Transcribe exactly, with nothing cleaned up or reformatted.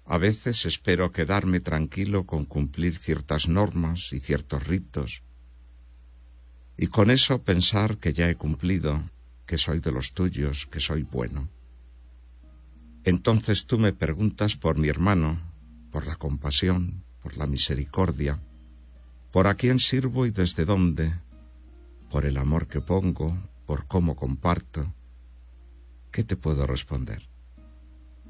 A veces espero quedarme tranquilo con cumplir ciertas normas y ciertos ritos, y con eso pensar que ya he cumplido, que soy de los tuyos, que soy bueno. Entonces tú me preguntas por mi hermano, por la compasión, por la misericordia, por a quién sirvo y desde dónde, por el amor que pongo, por cómo comparto. ¿Qué te puedo responder?